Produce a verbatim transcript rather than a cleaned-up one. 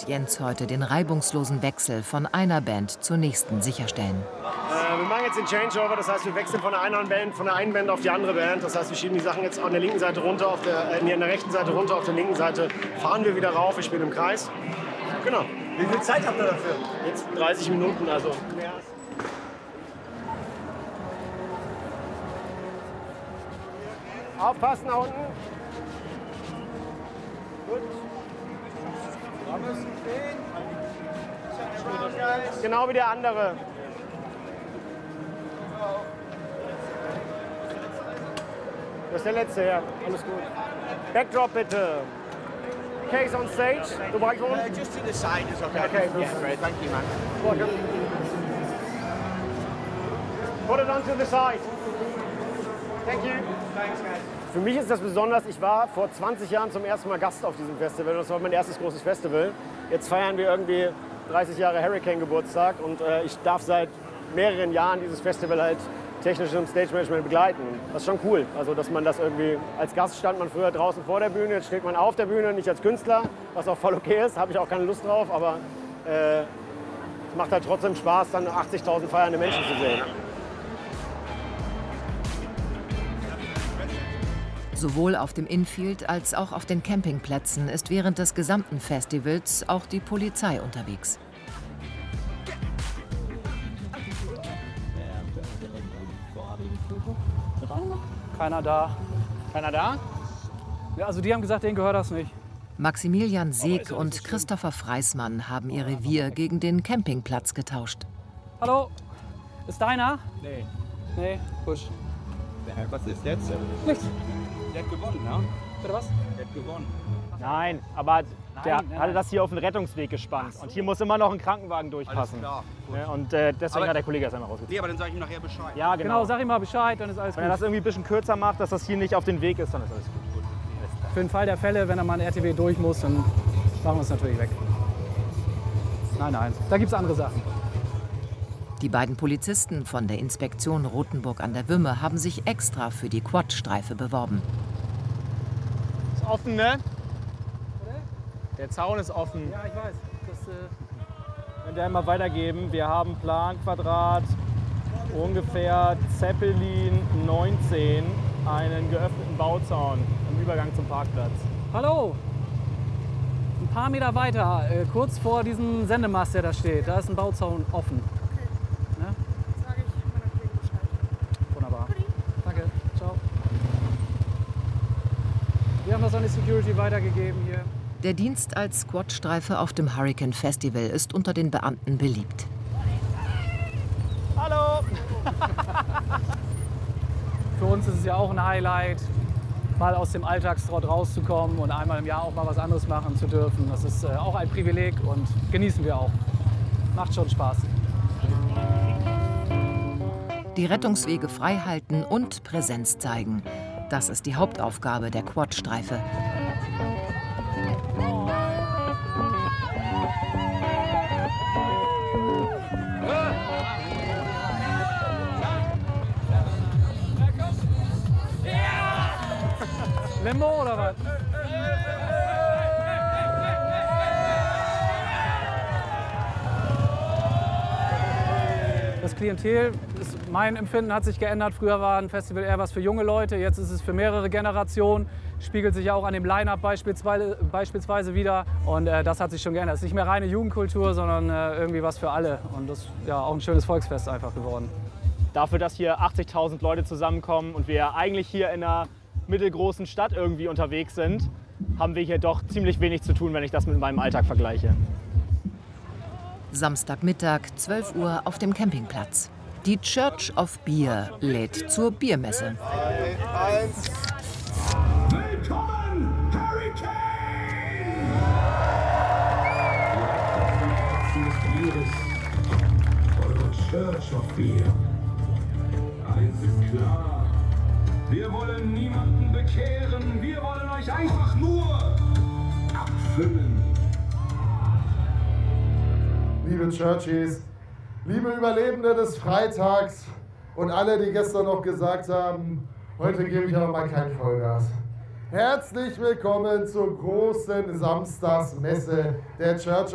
Jens heute den reibungslosen Wechsel von einer Band zur nächsten sicherstellen. Äh, wir machen jetzt den Changeover, das heißt, wir wechseln von der einen Band, von der einen Band auf die andere Band. Das heißt, wir schieben die Sachen jetzt an der linken Seite runter, auf der, äh, an der rechten Seite runter, auf der linken Seite fahren wir wieder rauf. Wir spielen im Kreis. Genau. Wie viel Zeit habt ihr dafür? Jetzt dreißig Minuten, also mehr. Aufpassen da unten. Gut. Da müssen stehen. Genau wie der andere. Das ist der letzte, ja. Alles gut. Backdrop bitte. Case on stage. The white one? Uh, just to the side is okay. Okay, Yeah, great. Thank you, man. Welcome. Put it onto the side. Thank you. Thanks, guys. Für mich ist das besonders, ich war vor zwanzig Jahren zum ersten Mal Gast auf diesem Festival. Das war mein erstes großes Festival. Jetzt feiern wir irgendwie dreißig Jahre Hurricane-Geburtstag und äh, ich darf seit mehreren Jahren dieses Festival halt technisch im Stage-Management begleiten. Das ist schon cool, also dass man das irgendwie, als Gast stand man früher draußen vor der Bühne, jetzt steht man auf der Bühne, nicht als Künstler, was auch voll okay ist, habe ich auch keine Lust drauf, aber äh, es macht halt trotzdem Spaß, dann achtzigtausend feiernde Menschen zu sehen. Sowohl auf dem Infield als auch auf den Campingplätzen ist während des gesamten Festivals auch die Polizei unterwegs. Keiner da. Keiner da? Ja, also die haben gesagt, denen gehört das nicht. Maximilian Seeg und Christopher Freismann haben ihr Revier gegen den Campingplatz getauscht. Hallo, ist deiner? Nee. Nee, Busch. Was ist jetzt? Nichts. Der hat gewonnen, ne? Bitte was? Der hat gewonnen. Nein, aber der Nein, nein, hatte nein. das hier auf den Rettungsweg gespannt. Und hier muss immer noch ein Krankenwagen Alles durchpassen. klar. Gut. Ja, und äh, deswegen Aber- hat der Kollege das einmal rausgezogen. Nee, aber dann sage ich ihm nachher Bescheid. Ja, Genau, genau. sag ihm mal Bescheid, dann ist alles Wenn er gut. das irgendwie ein bisschen kürzer macht, dass das hier nicht auf den Weg ist, dann ist alles gut. Für den Fall der Fälle, wenn er mal ein R T W durch muss, dann machen wir es natürlich weg. Nein, nein, da gibt es andere Sachen. Die beiden Polizisten von der Inspektion Rothenburg an der Wümme haben sich extra für die Quad-Streife beworben. Ist offen, ne? Der Zaun ist offen. Ja, ich weiß. Das, äh Könnt ihr einmal weitergeben. Wir haben Planquadrat ungefähr Zeppelin neunzehn, einen geöffneten Bauzaun im Übergang zum Parkplatz. Hallo! Ein paar Meter weiter, äh, kurz vor diesem Sendemast, der da steht, da ist ein Bauzaun offen. Okay. Ne? Sage ich meiner Kollegin Bescheid. Wunderbar. Guti. Danke. Ciao. Wir haben das an die Security weitergegeben hier. Der Dienst als Quad-Streife auf dem Hurricane Festival ist unter den Beamten beliebt. Hallo! Für uns ist es ja auch ein Highlight, mal aus dem Alltagstrott rauszukommen und einmal im Jahr auch mal was anderes machen zu dürfen. Das ist äh, auch ein Privileg und genießen wir auch. Macht schon Spaß. Die Rettungswege freihalten und Präsenz zeigen. Das ist die Hauptaufgabe der Quad-Streife. Limbo oder was? Das Klientel, ist, mein Empfinden hat sich geändert. Früher war ein Festival eher was für junge Leute, jetzt ist es für mehrere Generationen. Spiegelt sich ja auch an dem Line-Up beispielsweise, beispielsweise wieder. Und äh, das hat sich schon geändert. Es ist nicht mehr reine Jugendkultur, sondern äh, irgendwie was für alle. Und das ist ja auch ein schönes Volksfest einfach geworden. Dafür, dass hier achtzigtausend Leute zusammenkommen und wir eigentlich hier in einer mittelgroßen Stadt irgendwie unterwegs sind, haben wir hier doch ziemlich wenig zu tun, wenn ich das mit meinem Alltag vergleiche. Samstagmittag, zwölf Uhr auf dem Campingplatz. Die Church of Beer lädt zur Biermesse. Eins. Willkommen, Hurricane! Eure Church of Beer. Eins ist klar. Wir wollen niemanden bekehren. Wir wollen euch einfach nur abfüllen. Liebe Churchies, liebe Überlebende des Freitags und alle, die gestern noch gesagt haben, heute gebe ich aber mal kein Vollgas. Herzlich willkommen zur großen Samstagsmesse der Church